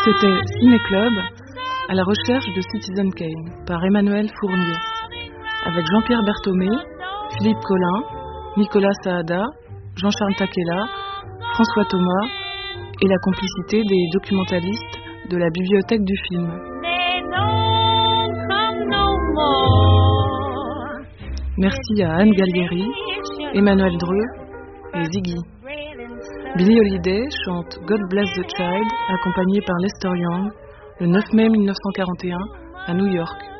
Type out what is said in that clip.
C'était Ciné Club, à la recherche de Citizen Kane, par Emmanuel Fournier, avec Jean-Pierre Berthomé, Philippe Collin, Nicolas Saada, Jean-Charles Takela, François Thomas et la complicité des documentalistes de la bibliothèque du film. Merci à Anne Gallieri, Emmanuel Dreux et Ziggy. Billie Holiday chante God Bless the Child, accompagnée par Lester Young, le 9 mai 1941 à New York.